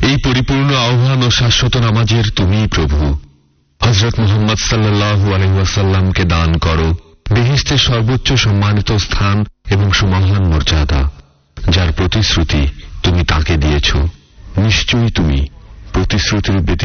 এই পরিপূর্ণ আহ্বান ও শাশ্বত নামাজের তুমিই প্রভু। হযরত মুহাম্মদ সাল্লাল্লাহু আলাইহি ওয়াসাল্লামকে দান করো বেহেশতের সর্বোচ্চ সম্মানিত স্থান এবং সুমহান মর্যাদা, যার প্রতিশ্রুতি তুমি তাকে দিয়েছ। নিশ্চয়ই তুমি প্রতিশ্রুতির